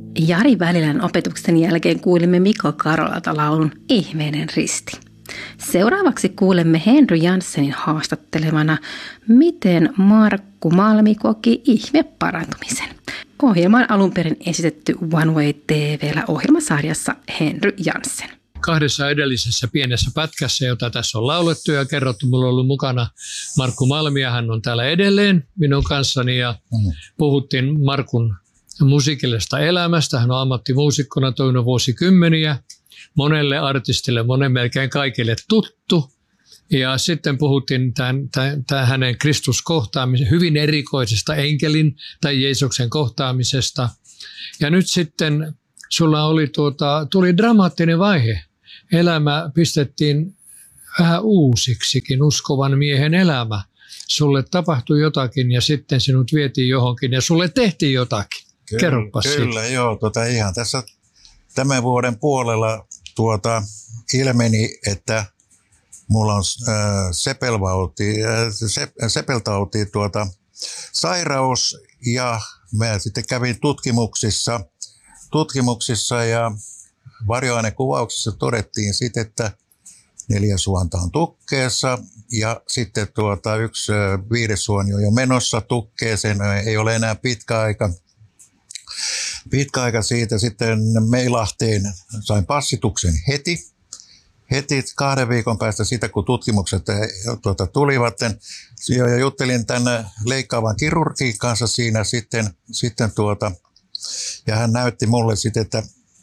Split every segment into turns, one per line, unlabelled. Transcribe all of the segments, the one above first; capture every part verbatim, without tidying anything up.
Jari Välilän opetuksen jälkeen kuulimme Mikko Karolalta laulun Ihmeinen risti. Seuraavaksi kuulemme Henry Janssenin haastattelemana, miten Markku Malmi koki ihme parantumisen. Ohjelma on alun perin esitetty One Way T V:llä ohjelmasarjassa Henry Janssen.
Kahdessa edellisessä pienessä pätkässä, jota tässä on laulettu ja kerrottu, minulla on ollut mukana Markku Malmi ja hän on täällä edelleen minun kanssani ja mm. puhuttiin Markun musiikillisesta elämästä. Hän on ammattimuusikkona toiminut vuosikymmeniä, monelle artistille, monen melkein kaikille tuttu. Ja sitten puhuttiin tämän, tämän, tämän hänen Kristuskohtaamisen, hyvin erikoisesta enkelin tai Jeesuksen kohtaamisesta. Ja nyt sitten sulla oli tuota, tuli dramaattinen vaihe. Elämä pistettiin vähän uusiksikin, uskovan miehen elämä. Sulle tapahtui jotakin ja sitten sinut vietiin johonkin ja sulle tehtiin jotakin.
Kyllä,
Kerropas
kyllä
siitä.
joo. Tuota, ihan tässä tämän vuoden puolella tuota, ilmeni, että mulla on äh, sepelvauti, äh, sep, sepeltauti tuota, sairaus ja mä sitten kävin tutkimuksissa, tutkimuksissa ja varjoainekuvauksessa todettiin sitten, että neljä suonta on tukkeessa ja sitten tuota, yksi äh, viides suoni on jo menossa tukkeeseen, ei ole enää pitkä aika. Pitkä aika siitä sitten Meilahteen sain passituksen heti. Heti kahden viikon päästä siitä, kun tutkimukset tuota, tulivat. Ja juttelin tämän leikkaavan kirurgin kanssa siinä sitten. sitten tuota, ja hän näytti mulle sitten, että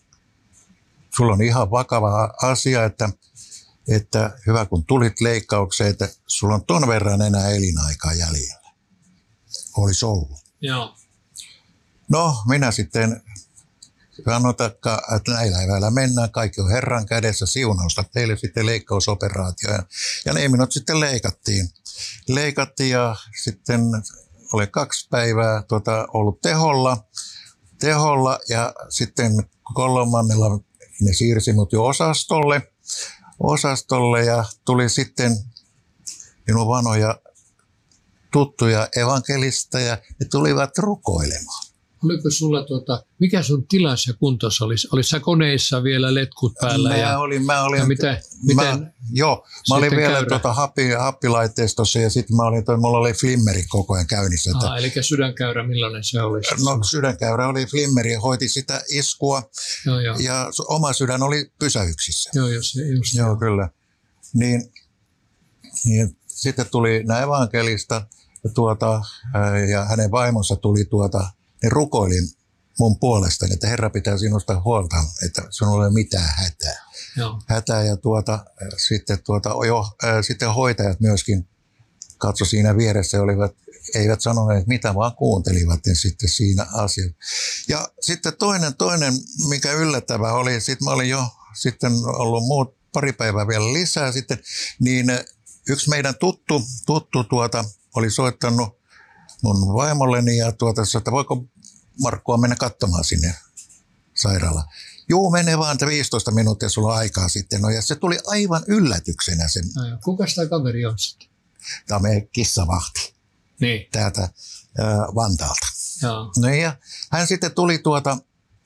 sulla on ihan vakava asia, että, että hyvä kun tulit leikkaukseen, että sulla on ton verran enää elinaikaa jäljellä. Olisi ollut.
Joo.
No, minä sitten sanotaankaan, että näillä eväillä mennään. Kaikki on Herran kädessä, siunausta teille sitten leikkausoperaatio. Ja, ja ne minut sitten leikattiin. Leikattiin ja sitten olen kaksi päivää tuota, ollut teholla. Teholla ja sitten kolmannella ne siirsi minut jo osastolle. Osastolle ja tuli sitten minun vanhoja tuttuja evankelista ja ne tulivat rukoilemaan.
Oliko sulla, tuota, mikä sun tilansa ja kuntos olisi? Olis sä koneissa vielä letkut päällä?
Mä
ja,
olin, mä olin,
ja miten, miten
mä, joo, mä olin vielä tuota happi, happilaitteistossa ja sitten mä olin, toi, mulla oli flimmeri koko ajan käynnissä. Että,
Aha, eli sydänkäyrä, millainen se olisi?
No sydänkäyrä oli flimmeri ja hoiti sitä iskua
joo, joo.
ja oma sydän oli pysäyksissä.
Joo, jos, just
joo, joo, kyllä. Niin, niin sitten tuli nämä evankelista ja, tuota, ja hänen vaimonsa tuli tuota, ne rukoilin mun puolestani, että Herra pitää sinusta huolta, että sinulla ei ole mitään hätää.
Joo.
Hätää ja tuota, sitten, tuota, jo, äh, sitten hoitajat myöskin katso siinä vieressä, olivat, eivät sanoneet mitä, vaan kuuntelivat sitten siinä asiassa. Ja sitten toinen, toinen mikä yllättävä oli, sitten mä olin jo sitten ollut muut pari päivää vielä lisää sitten, niin yksi meidän tuttu, tuttu tuota, oli soittanut mun vaimolleni ja tuota, että voiko Markkua mennä katsomaan sinne sairaalaan. Juu, mene vaan, että viisitoista minuuttia sulla on aikaa sitten. No ja se tuli aivan yllätyksenä sen.
No, kuka tämä kaveri on sitten?
Tämä on meidän kissavahti.
Niin.
Täältä äh, Vantaalta.
Joo.
No ja hän sitten tuli tuota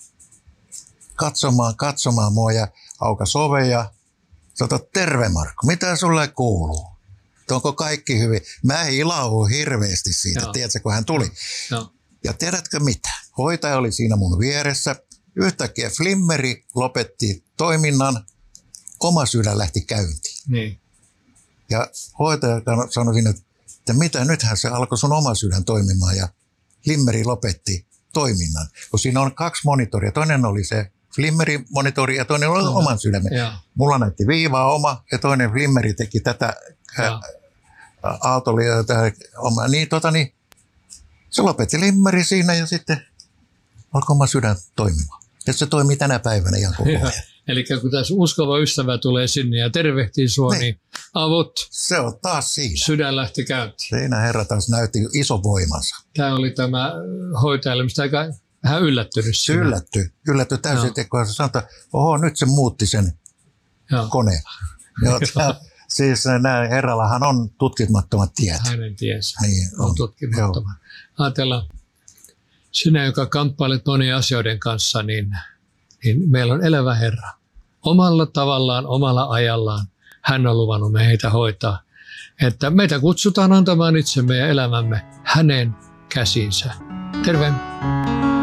katsomaan, katsomaan mua ja aukaisi oven ja sanoi, terve Markku, mitä sulle kuuluu? Onko kaikki hyvin? Mä ilahun hirveästi siitä, joo. Tiedätkö, kun hän tuli. Joo. Ja tiedätkö mitä? Hoitaja oli siinä mun vieressä. Yhtäkkiä flimmeri lopetti toiminnan. Oma sydän lähti käyntiin.
Niin.
Ja hoitaja sanoi siinä, että mitä nythän se alkoi sun oma sydän toimimaan. Ja flimmeri lopetti toiminnan. Kun siinä on kaksi monitoria. Toinen oli se flimmeri-monitori ja toinen oli no. oman sydämen. Ja. Mulla näytti viivaa oma ja toinen flimmeri teki tätä Aalto oli tähän oma. Niin, tota, niin, se lopetti limmeri siinä ja sitten alkoi oma sydän toimimaan. Ja se toimii tänä päivänä ihan koko ajan.
Eli kun tässä uskova ystävä tulee sinne ja tervehtii sua, niin, niin avut.
Se on taas siinä.
Sydän lähti käyntiin.
Siinä Herra taas näytti iso voimansa.
Tämä oli tämä hoitajalle, mistä aika vähän yllättynyt.
Se yllättyi. Yllättyi täysin, että kun se sanoi, että oho, nyt se muutti sen Joo. koneen. Jota, siis nämä Herrallahan on tutkimattomat tiet.
Hänen tiensä
niin,
on, on tutkimattomat. Ajatellaan. sinä, joka kamppailet monien asioiden kanssa, niin, niin meillä on elävä Herra. Omalla tavallaan, omalla ajallaan hän on luvannut meitä hoitaa. Että meitä kutsutaan antamaan itsemme ja elämämme hänen käsinsä. Terve!